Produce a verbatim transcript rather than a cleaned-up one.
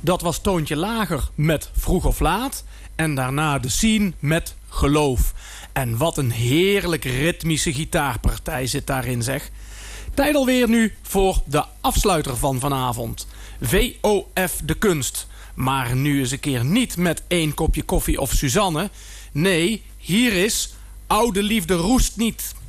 Dat was Toontje Lager met Vroeg of Laat. En daarna de Scene met Geloof. En wat een heerlijk ritmische gitaarpartij zit daarin, zeg. Tijd alweer nu voor de afsluiter van vanavond. V O F de Kunst. Maar nu eens een keer niet met één kopje koffie of Suzanne. Nee, hier is Oude Liefde Roest Niet.